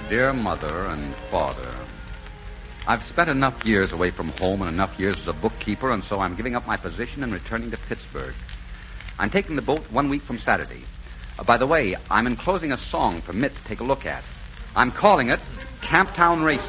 Dear Mother and Father, I've spent enough years away from home and enough years as a bookkeeper, and so I'm giving up my position and returning to Pittsburgh. I'm taking the boat 1 week from Saturday. By the way, I'm enclosing a song for Mitt to take a look at. I'm calling it Camptown Racing.